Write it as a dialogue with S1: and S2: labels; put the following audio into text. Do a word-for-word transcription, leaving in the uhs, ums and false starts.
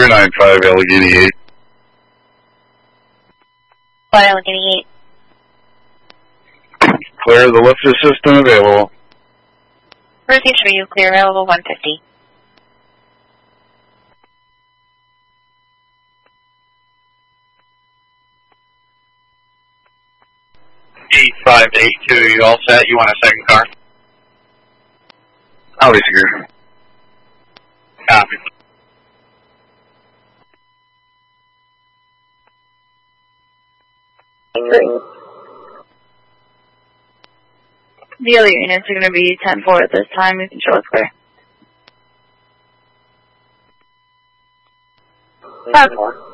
S1: nine five Allegheny eight.
S2: One Allegheny eight.
S1: Clear the lifter system available.
S2: Rosie for you, clear available one fifty.
S3: eight five eight two, you all set? You want a second car?
S1: I'll be secure.
S3: Copy.
S2: The other units are going to be ten four at this time. You can show us clear. ten four.